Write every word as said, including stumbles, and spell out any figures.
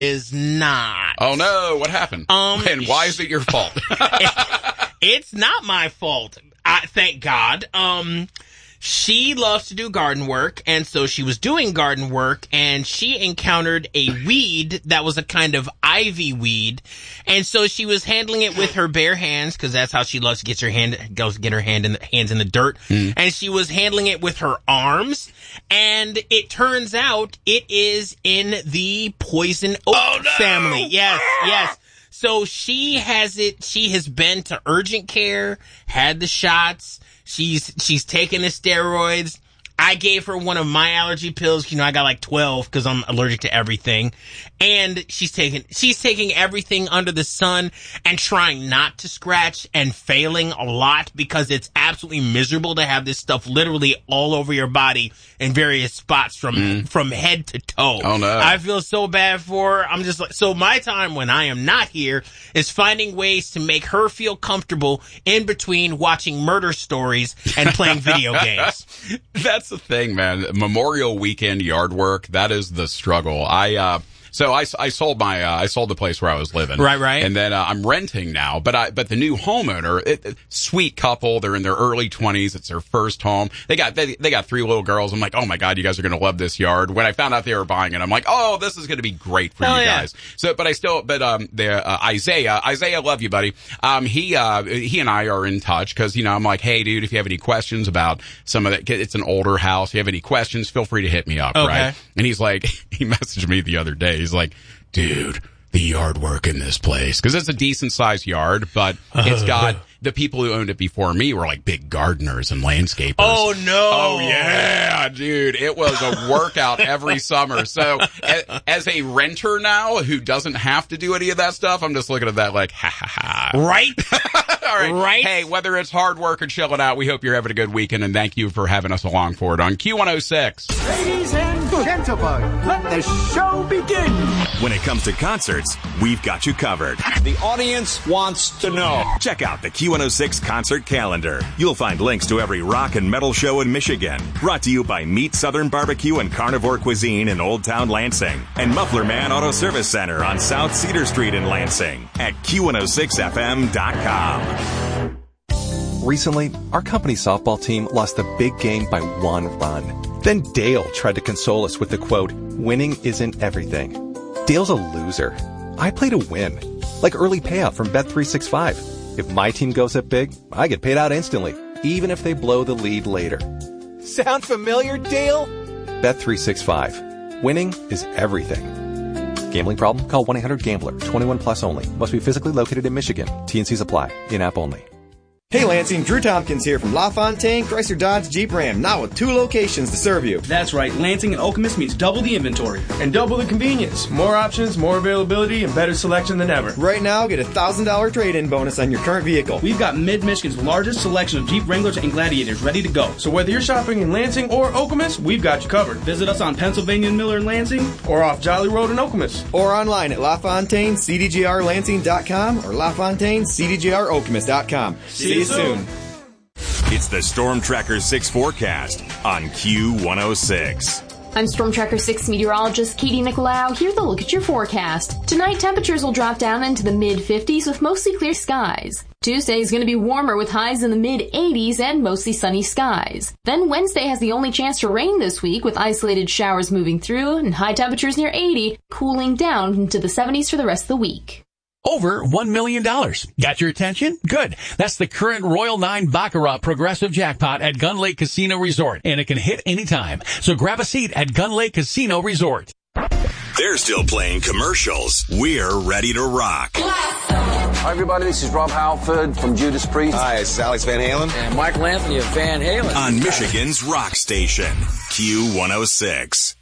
is not. Oh, no. What happened? Um, and why is it your fault? It's not my fault. I, thank God. Um, she loves to do garden work, and so she was doing garden work, and she encountered a weed that was a kind of ivy weed, and so she was handling it with her bare hands, because that's how she loves to get her hand, goes get her hand in the, hands in the dirt, mm. and she was handling it with her arms, and it turns out it is in the poison oak oh, no! family. Yes, yes. So she has it, she has been to urgent care, had the shots, she's, she's taken the steroids. I gave her one of my allergy pills. You know, I got like twelve because I'm allergic to everything. And she's taking, she's taking everything under the sun and trying not to scratch and failing a lot because it's absolutely miserable to have this stuff literally all over your body in various spots from, mm. from head to toe. Oh no. I feel so bad for her. I'm just like, so my time when I am not here is finding ways to make her feel comfortable in between watching murder stories and playing video games. That's the thing, man. Memorial weekend yard work, that is the struggle. I, uh, So I, I sold my, uh, I sold the place where I was living. Right, right. And then, uh, I'm renting now, but I, but the new homeowner, it, it, sweet couple, they're in their early twenties. It's their first home. They got, they, they got three little girls. I'm like, oh my God, you guys are going to love this yard. When I found out they were buying it, I'm like, oh, this is going to be great for Hell you yeah. guys. So, but I still, but, um, the, uh, Isaiah, Isaiah, love you, buddy. Um, he, uh, he and I are in touch because, you know, I'm like, hey, dude, if you have any questions about some of that, it's an older house. If you have any questions, feel free to hit me up. Okay. Right. And he's like, he messaged me the other day. He's like, dude, the yard work in this place, because it's a decent sized yard, but it's got the people who owned it before me were like big gardeners and landscapers. Oh no! Oh yeah, dude, it was a workout every summer. So a, as a renter now who doesn't have to do any of that stuff, I'm just looking at that like, ha ha ha. Right? All right. Right. Hey, whether it's hard work or chilling out, we hope you're having a good weekend, and thank you for having us along for it on Q one oh six. Ladies and gentlemen, let the show begin. When it comes to concerts, we've got you covered. The audience wants to know. Check out the Q one oh six concert calendar. You'll find links to every rock and metal show in Michigan. Brought to you by Meat Southern Barbecue and Carnivore Cuisine in Old Town Lansing. And Muffler Man Auto Service Center on South Cedar Street in Lansing at Q one oh six F M dot com. Recently, our company softball team lost the big game by one run. Then Dale tried to console us with the quote, winning isn't everything. Dale's a loser. I play to win. Like early payout from Bet three sixty-five. If my team goes up big, I get paid out instantly, even if they blow the lead later. Sound familiar, Dale? Bet three sixty-five. Winning is everything. Gambling problem? Call one eight hundred gambler. twenty-one plus only. Must be physically located in Michigan. T and C's apply. In-app only. Hey Lansing, Drew Tompkins here from LaFontaine Chrysler Dodge Jeep Ram, now with two locations to serve you. That's right, Lansing and Okemos means double the inventory. And double the convenience. More options, more availability, and better selection than ever. Right now, get a one thousand dollars trade-in bonus on your current vehicle. We've got Mid-Michigan's largest selection of Jeep Wranglers and Gladiators ready to go. So whether you're shopping in Lansing or Okemos, we've got you covered. Visit us on Pennsylvania and Miller in Lansing, or off Jolly Road in Okemos. Or online at LaFontaine C D J R Lansing dot com or LaFontaine C D J R Okemos dot com. See, See you soon. soon. It's the Storm Tracker six forecast on Q one oh six. I'm Storm Tracker six meteorologist Katie Nicolau. Here's a look at your forecast. Tonight, temperatures will drop down into the mid fifties with mostly clear skies. Tuesday is going to be warmer with highs in the mid eighties and mostly sunny skies. Then Wednesday has the only chance for rain this week with isolated showers moving through and high temperatures near eighty, cooling down into the seventies for the rest of the week. Over one million dollars. Got your attention? Good. That's the current Royal Nine Baccarat Progressive Jackpot at Gun Lake Casino Resort, and it can hit anytime. So grab a seat at Gun Lake Casino Resort. They're still playing commercials. We're ready to rock. Hi, everybody. This is Rob Halford from Judas Priest. Hi, this is Alex Van Halen. And Michael Anthony of Van Halen. On Michigan's rock station, Q one oh six.